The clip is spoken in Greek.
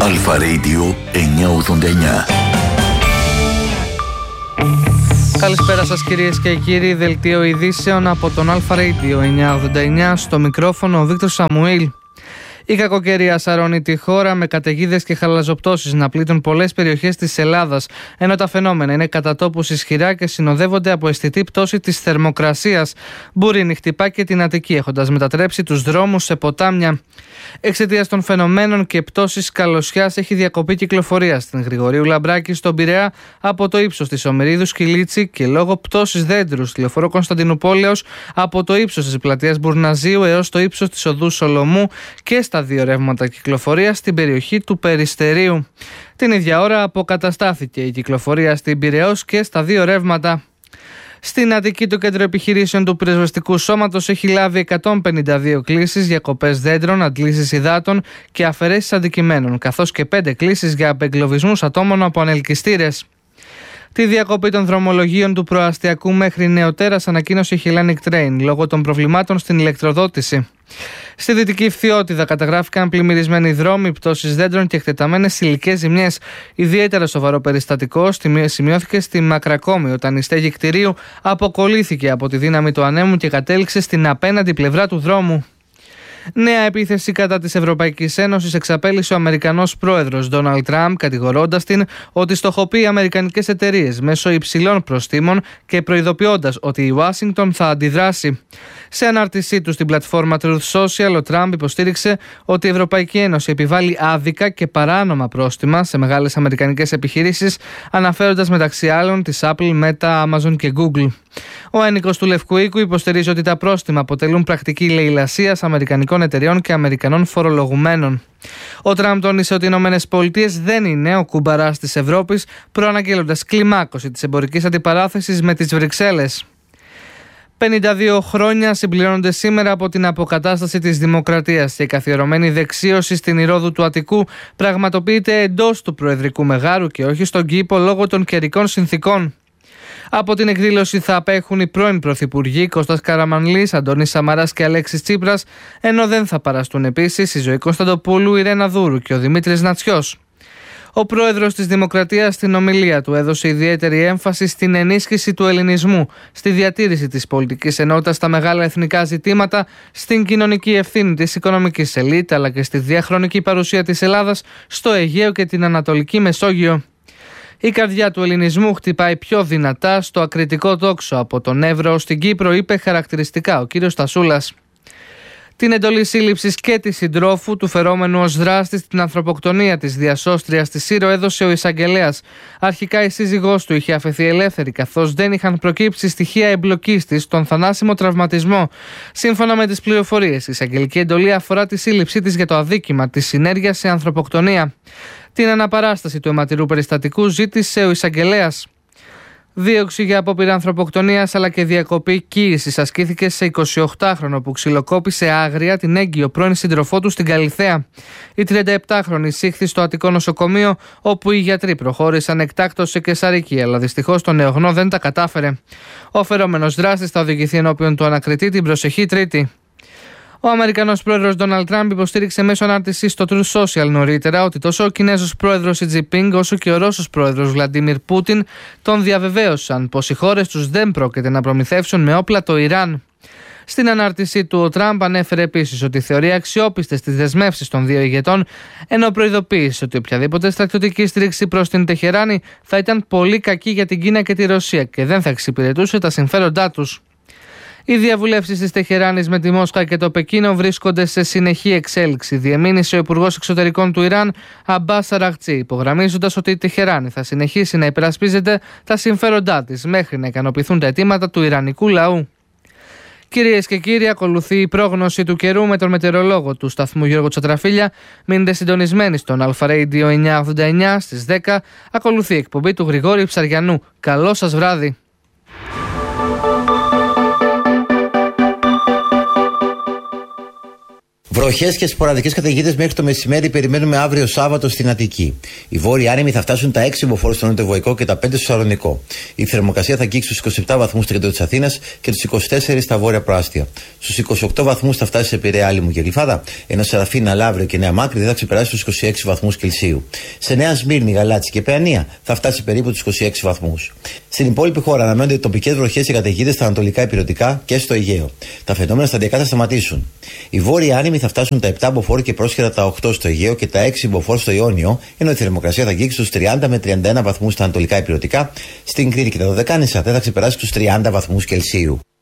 Αλφα Radio 989. Καλησπέρα σας κυρίες και κύριοι, δελτίο ειδήσεων από τον Αλφα Radio 989, στο μικρόφωνο ο Βίκτορ Σαμουήλ. Η κακοκαιρία σαρώνει τη χώρα με καταιγίδες και χαλαζοπτώσεις να πλήττουν πολλές περιοχές της Ελλάδας, ενώ τα φαινόμενα είναι κατά τόπους ισχυρά και συνοδεύονται από αισθητή πτώση της θερμοκρασίας. Μπουρίνι χτυπά και την Αττική, έχοντας μετατρέψει τους δρόμους σε ποτάμια. Εξαιτίας των φαινομένων και πτώσης καλωσιάς έχει διακοπή κυκλοφορία στην Γρηγορίου Λαμπράκη στον Πειραιά από το ύψος της Ομηρίδου Σκυλίτσι και λόγω πτώσης δέντρου στη λεωφόρο Κωνσταντινουπόλεως από το ύψος της πλατείας Μπουρναζίου έως το ύψος της οδού Σολομού και στα δύο ρεύματα κυκλοφορίας στην περιοχή του Περιστερίου. Την ίδια ώρα αποκαταστάθηκε η κυκλοφορία στην Πειραιώς και στα δύο ρεύματα. Στην Αττική, το κέντρο επιχειρήσεων του πυροσβεστικού σώματος έχει λάβει 152 κλήσεις για κοπές δέντρων, αντλήσεις υδάτων και αφαιρέσεις αντικειμένων, καθώς και 5 κλήσεις για απεγκλωβισμούς ατόμων από ανελκυστήρες. Τη διακοπή των δρομολογίων του προαστιακού μέχρι νεοτέρας ανακοίνωσε η Hellenic Train λόγω των προβλημάτων στην ηλεκτροδότηση. Στη Δυτική Φθιώτιδα καταγράφηκαν πλημμυρισμένοι δρόμοι, πτώσεις δέντρων και εκτεταμένες υλικές ζημιές. Ιδιαίτερα σοβαρό περιστατικό σημειώθηκε στη Μακρακόμη, όταν η στέγη κτηρίου αποκολλήθηκε από τη δύναμη του ανέμου και κατέληξε στην απέναντι πλευρά του δρόμου. Νέα επίθεση κατά της Ευρωπαϊκής Ένωσης εξαπέλυσε ο Αμερικανός πρόεδρος Ντόναλντ Τραμπ, κατηγορώντας την ότι στοχοποιεί αμερικανικές εταιρείες μέσω υψηλών προστίμων και προειδοποιώντας ότι η Ουάσιγκτον θα αντιδράσει. Σε ανάρτησή του στην πλατφόρμα Truth Social, ο Τραμπ υποστήριξε ότι η Ευρωπαϊκή Ένωση επιβάλλει άδικα και παράνομα πρόστιμα σε μεγάλες αμερικανικές επιχειρήσεις, αναφέροντας μεταξύ άλλων τις Apple, Meta, Amazon και Google. Ο ένικος του Λευκού Οίκου υποστηρίζει ότι τα πρόστιμα αποτελούν πρακτική λαιλασίας αμερικανικών εταιριών και αμερικανών φορολογουμένων. Ο Τραμπ τόνισε ότι οι ΗΠΑ δεν είναι ο κουμπαράς της Ευρώπης, προαναγγέλλοντας κλιμάκωση της εμπορικής αντιπαράθεσης με τις Βρυξέλλες. 52 χρόνια συμπληρώνονται σήμερα από την αποκατάσταση της δημοκρατίας και η καθιερωμένη δεξίωση στην Ηρώδου του Αττικού πραγματοποιείται εντός του Προεδρικού Μεγάρου και όχι στον κήπο λόγω των καιρικών συνθήκων. Από την εκδήλωση θα απέχουν οι πρώην πρωθυπουργοί Κώστας Καραμανλής, Αντώνης Σαμαράς και Αλέξης Τσίπρας, ενώ δεν θα παραστούν επίσης η Ζωή Κωνσταντοπούλου, η Ρένα Δούρου και ο Δημήτρης Νατσιός. Ο πρόεδρος της Δημοκρατίας στην ομιλία του έδωσε ιδιαίτερη έμφαση στην ενίσχυση του ελληνισμού, στη διατήρηση της πολιτικής ενότητας στα μεγάλα εθνικά ζητήματα, στην κοινωνική ευθύνη της οικονομικής ελίτ, αλλά και στη διαχρονική παρουσία της Ελλάδας στο Αιγαίο και την Ανατολική Μεσόγειο. Η καρδιά του ελληνισμού χτυπάει πιο δυνατά στο ακριτικό τόξο από τον Εύρο ως την Κύπρο, είπε χαρακτηριστικά ο κύριος Στασούλας. Την εντολή σύλληψης και τη συντρόφου του φερόμενου ως δράστη στην ανθρωποκτονία της διασώστριας της Σύρο έδωσε ο εισαγγελέας. Αρχικά η σύζυγός του είχε αφαιθεί ελεύθερη, καθώς δεν είχαν προκύψει στοιχεία εμπλοκής της στον θανάσιμο τραυματισμό. Σύμφωνα με τις πληροφορίες, η εισαγγελική εντολή αφορά τη σύλληψή της για το αδίκημα της συνέργειας σε ανθρωποκτονία. Την αναπαράσταση του αιματηρού περιστατικού ζήτησε ο εισαγγελέας. Δίωξη για απόπειρα ανθρωποκτονίας αλλά και διακοπή κοίησης ασκήθηκε σε 28χρονο που ξυλοκόπησε άγρια την έγκυο πρώην σύντροφό του στην Καλιθέα. Η 37χρονη εισήχθη στο Αττικό νοσοκομείο, όπου οι γιατροί προχώρησαν εκτάκτως σε καισαρική, αλλά δυστυχώς το νεογνώ δεν τα κατάφερε. Ο φερόμενος δράστης θα οδηγηθεί ενώπιον του ανακριτή την προσεχή Τρίτη. Ο Αμερικανός πρόεδρος Ντόναλντ Τραμπ υποστήριξε μέσω ανάρτησης στο Truth Social νωρίτερα ότι τόσο ο Κινέζος πρόεδρος Σι Τζινπίνγκ όσο και ο Ρώσος πρόεδρος Βλαντίμιρ Πούτιν τον διαβεβαίωσαν πως οι χώρες τους δεν πρόκειται να προμηθεύσουν με όπλα το Ιράν. Στην ανάρτησή του, ο Τραμπ ανέφερε επίσης ότι θεωρεί αξιόπιστες τις δεσμεύσεις των δύο ηγετών, ενώ προειδοποίησε ότι οποιαδήποτε στρατιωτική στήριξη προς την Τεχεράνη θα ήταν πολύ κακή για την Κίνα και τη Ρωσία και δεν θα εξυπηρετούσε τα συμφέροντά τους. Οι διαβουλεύσεις της Τεχεράνης με τη Μόσχα και το Πεκίνο βρίσκονται σε συνεχή εξέλιξη, διεμήνυσε ο Υπουργός Εξωτερικών του Ιράν, Αμπάς Αραγτσί, υπογραμμίζοντας ότι η Τεχεράνη θα συνεχίσει να υπερασπίζεται τα συμφέροντά της μέχρι να ικανοποιηθούν τα αιτήματα του Ιρανικού λαού. Κυρίες και κύριοι, ακολουθεί η πρόγνωση του καιρού με τον μετεωρολόγο του σταθμού Γιώργο Τσατραφίλια. Μείνετε συντονισμένοι στον Αλφα Radio 989 στις 10. Ακολουθεί η εκπομπή του Γρηγόρη Ψαριανού. Καλό σας βράδυ. Βροχές και σποραδικές καταιγίδες μέχρι το μεσημέρι περιμένουμε αύριο Σάββατο στην Αττική. Οι βόρειοι άνεμοι θα φτάσουν τα 6 μποφόρ στο νοτιοβοϊκό και τα 5 στο Σαλονικό. Η θερμοκρασία θα αγγίξει στους 27 βαθμούς στο κέντρο της Αθήνας και τους 24 στα βόρεια προάστια. Στους 28 βαθμούς θα φτάσει σε Πειραιά, Άλυμο και Γλυφάδα, ενώ σε Σαραφίνα, Λαύριο και Νέα Μάκρη δεν θα ξεπεράσει τους 26 βαθμούς Κελσίου. Σε Νέα Σμύρνη, Γαλάτσι και Παιανία θα φτάσει περίπου τους 26 βαθμούς. Στην υπόλοιπη χώρα αναμένονται τοπικές βροχές και καταιγίδες στα ανατολικά ηπειρωτικά και στο Αιγαίο. Τα φαινόμενα σταδιακά θα σταματήσουν. Οι βόρειοι άνεμοι θα φτάσουν τα 7 μποφόρ και πρόσχερα τα 8 στο Αιγαίο και τα 6 μποφόρ στο Ιόνιο, ενώ η θερμοκρασία θα αγγίξει στους 30 με 31 βαθμούς στα ανατολικά ηπειρωτικά. Στην Κρήτη και τα Δωδεκάνησα δεν θα ξεπεράσει τους 30 βαθμούς Κελσίου.